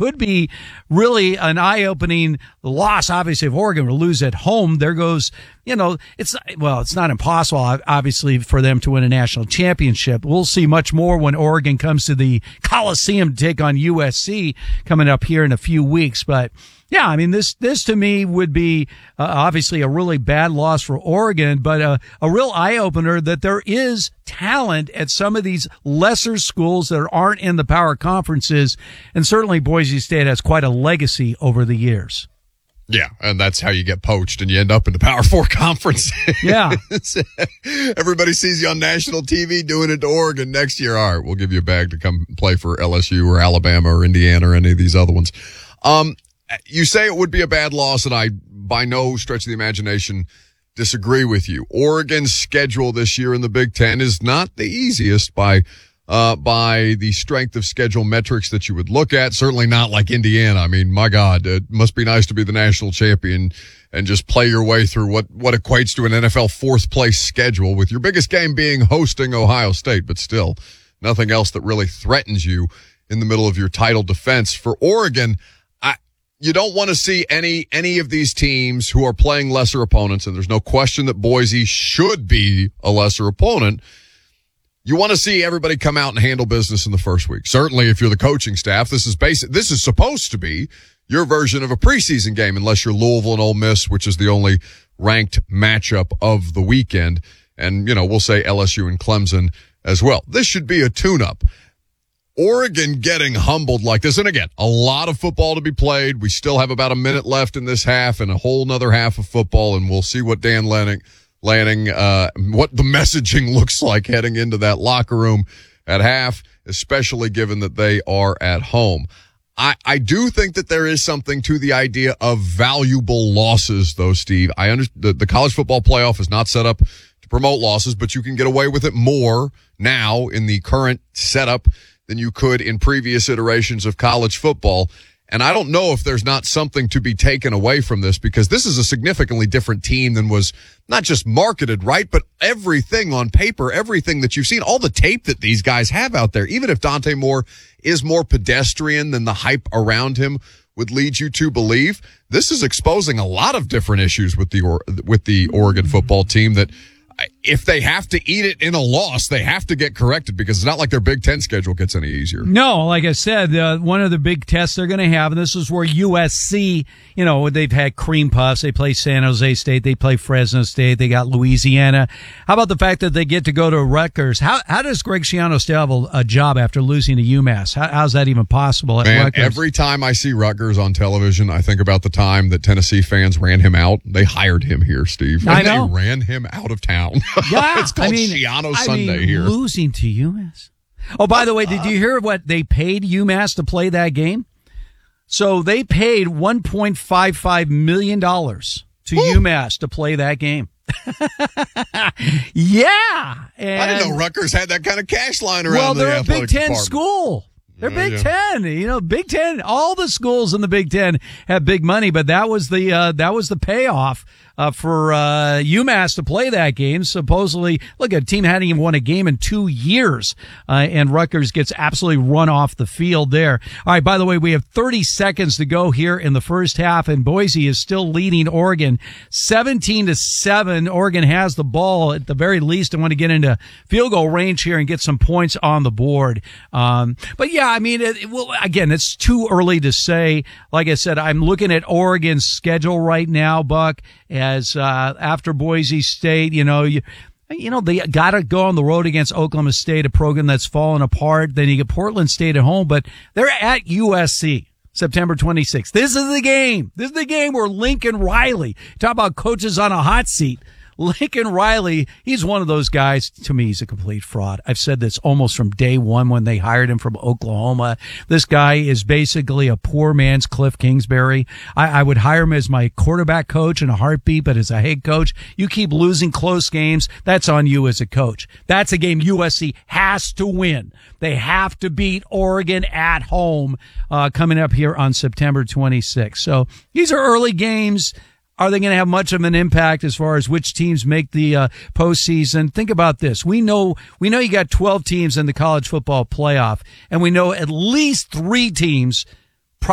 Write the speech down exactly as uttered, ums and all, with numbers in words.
could be really an eye-opening loss. Obviously, if Oregon will lose at home, there goes, you know, it's, well, it's not impossible, obviously, for them to win a national championship. We'll see much more when Oregon comes to the Coliseum to take on U S C coming up here in a few weeks. But yeah, I mean, this, this to me would be uh, obviously a really bad loss for Oregon, but a, a real eye-opener that there is talent at some of these lesser schools that aren't in the power conferences. And certainly Boise State has quite a legacy over the years. Yeah, and that's how you get poached and you end up in the Power Four conference. Yeah. Everybody sees you on national T V doing it to Oregon next year. All right, we'll give you a bag to come play for L S U or Alabama or Indiana or any of these other ones. Um, you say it would be a bad loss, and I, by no stretch of the imagination, disagree with you. Oregon's schedule this year in the Big Ten is not the easiest by uh by the strength of schedule metrics that you would look at. Certainly not like Indiana. I mean, my God, it must be nice to be the national champion and just play your way through what, what equates to an N F L fourth place schedule, with your biggest game being hosting Ohio State, but still nothing else that really threatens you in the middle of your title defense. For Oregon, I, you don't want to see any, any of these teams who are playing lesser opponents, and there's no question that Boise should be a lesser opponent. You want to see everybody come out and handle business in the first week. Certainly, if you're the coaching staff, this is basic. This is supposed to be your version of a preseason game, unless you're Louisville and Ole Miss, which is the only ranked matchup of the weekend. And, you know, we'll say L S U and Clemson as well. This should be a tune-up. Oregon getting humbled like this. And again, a lot of football to be played. We still have about a minute left in this half and a whole nother half of football. And we'll see what Dan Lanning Lanning, uh, what the messaging looks like heading into that locker room at half, especially given that they are at home. I, I do think that there is something to the idea of valuable losses, though, Steve. I understand the, the college football playoff is not set up to promote losses, but you can get away with it more now in the current setup than you could in previous iterations of college football. And I don't know if there's not something to be taken away from this, because this is a significantly different team than was not just marketed, right? But everything on paper, everything that you've seen, all the tape that these guys have out there, even if Dante Moore is more pedestrian than the hype around him would lead you to believe, this is exposing a lot of different issues with the, or, with the Oregon football team that, if they have to eat it in a loss, they have to get corrected, because it's not like their Big Ten schedule gets any easier. No, like I said, uh, one of the big tests they're going to have, and this is where U S C, you know, they've had cream puffs. They play San Jose State. They play Fresno State. They got Louisiana. How about the fact that they get to go to Rutgers? How how does Greg Schiano still have a, a job after losing to UMass? How, how's that even possible at Man, Rutgers? Every time I see Rutgers on television, I think about the time that Tennessee fans ran him out. They hired him here, Steve. I know. They ran him out of town. Yeah. It's called I mean, Schiano I Sunday mean, here. Losing to UMass. Oh, by the way, did you hear what they paid UMass to play that game? So they paid one point five five million dollars to Ooh. UMass to play that game. Yeah. And, I didn't know Rutgers had that kind of cash line around. Well, the they're a Big Ten department. school. They're Yeah, Big yeah. Ten, you know, Big Ten, all the schools in the Big Ten have big money, but that was the, uh, that was the payoff, uh, for, uh, UMass to play that game. Supposedly, look, a team hadn't even won a game in two years, uh, and Rutgers gets absolutely run off the field there. All right, by the way, we have thirty seconds to go here in the first half, and Boise is still leading Oregon seventeen to seven. Oregon has the ball at the very least. I want to get into field goal range here and get some points on the board. Um, but yeah, I mean, it, it, well, again, it's too early to say. Like I said, I'm looking at Oregon's schedule right now, Buck, as uh, after Boise State, you know, you, you know, they got to go on the road against Oklahoma State, a program that's fallen apart. Then you get Portland State at home, but they're at U S C. September twenty-sixth. This is the game. This is the game where Lincoln Riley, talk about coaches on a hot seat. Lincoln Riley, he's one of those guys, to me, he's a complete fraud. I've said this almost from day one when they hired him from Oklahoma. This guy is basically a poor man's Cliff Kingsbury. I, I would hire him as my quarterback coach in a heartbeat, but as a head coach, you keep losing close games, that's on you as a coach. That's a game U S C has to win. They have to beat Oregon at home, uh, coming up here on September twenty-sixth. So these are early games. Are they going to have much of an impact as far as which teams make the uh, postseason? Think about this. We know we know you got twelve teams in the college football playoff, and we know at least three teams